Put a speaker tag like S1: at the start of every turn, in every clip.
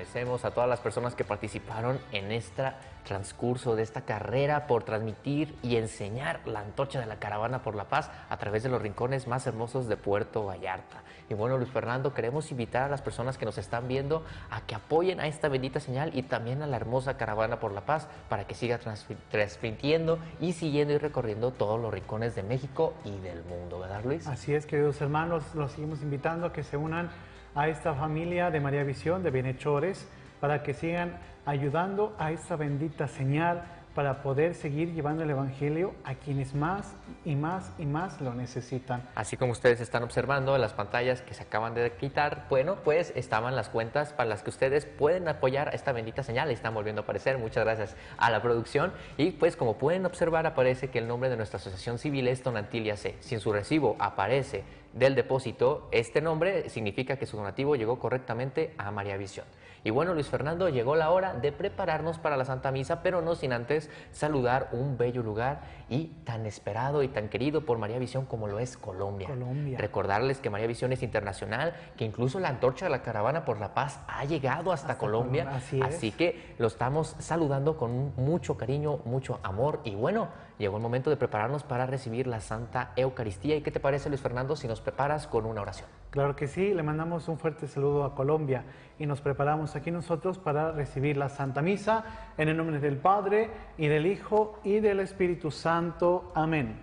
S1: agradecemos a todas las personas que participaron en este transcurso de esta carrera por transmitir y enseñar la antorcha de la Caravana por la Paz a través de los rincones más hermosos de Puerto Vallarta. Y bueno, Luis Fernando, queremos invitar a las personas que nos están viendo a que apoyen a esta bendita señal y también a la hermosa Caravana por la Paz para que siga transmitiendo y siguiendo y recorriendo todos los rincones de México y del mundo, ¿verdad, Luis?
S2: Así es, queridos hermanos, los seguimos invitando a que se unan a esta familia de María Visión, de bienhechores, para que sigan ayudando a esta bendita señal para poder seguir llevando el Evangelio a quienes más y más y más lo necesitan.
S1: Así como ustedes están observando en las pantallas que se acaban de quitar, bueno, pues estaban las cuentas para las que ustedes pueden apoyar a esta bendita señal, y están volviendo a aparecer, muchas gracias a la producción, y pues como pueden observar aparece que el nombre de nuestra asociación civil es Tonantilia C. Si en su recibo aparece del depósito este nombre, significa que su donativo llegó correctamente a María Visión. Y bueno, Luis Fernando, llegó la hora de prepararnos para la Santa Misa, pero no sin antes saludar un bello lugar y tan esperado y tan querido por María Visión como lo es Colombia. Recordarles que María Visión es internacional, que incluso la antorcha de la Caravana por la Paz ha llegado hasta Colombia, así que lo estamos saludando con mucho cariño, mucho amor, y bueno, llegó el momento de prepararnos para recibir la Santa Eucaristía. ¿Y qué te parece, Luis Fernando, si nos preparas con una oración?
S2: Claro que sí, le mandamos un fuerte saludo a Colombia y nos preparamos aquí nosotros para recibir la Santa Misa en el nombre del Padre y del Hijo y del Espíritu Santo. Amén.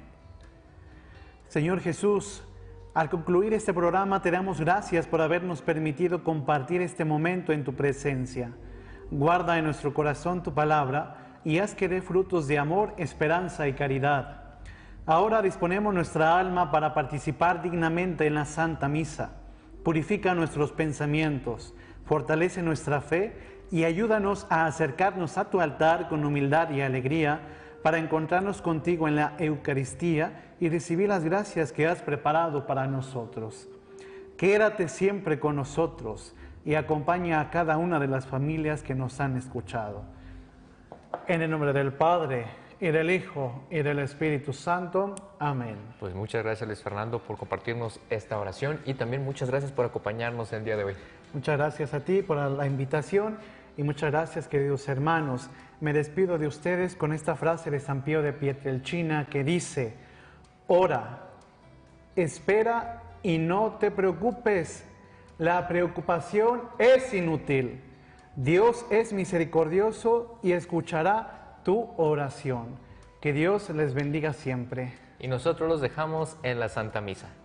S2: Señor Jesús, al concluir este programa te damos gracias por habernos permitido compartir este momento en tu presencia. Guarda en nuestro corazón tu palabra y haz que dé frutos de amor, esperanza y caridad. Ahora disponemos nuestra alma para participar dignamente en la Santa Misa. Purifica nuestros pensamientos, fortalece nuestra fe y ayúdanos a acercarnos a tu altar con humildad y alegría para encontrarnos contigo en la Eucaristía y recibir las gracias que has preparado para nosotros. Quédate siempre con nosotros y acompaña a cada una de las familias que nos han escuchado. En el nombre del Padre, y del Hijo, y del Espíritu Santo. Amén.
S1: Pues muchas gracias, Luis Fernando, por compartirnos esta oración, y también muchas gracias por acompañarnos el día de hoy.
S2: Muchas gracias a ti por la invitación, y muchas gracias, queridos hermanos. Me despido de ustedes con esta frase de San Pío de Pietrelcina que dice: ora, espera y no te preocupes. La preocupación es inútil. Dios es misericordioso y escuchará tu oración. Que Dios les bendiga siempre.
S1: Y nosotros los dejamos en la Santa Misa.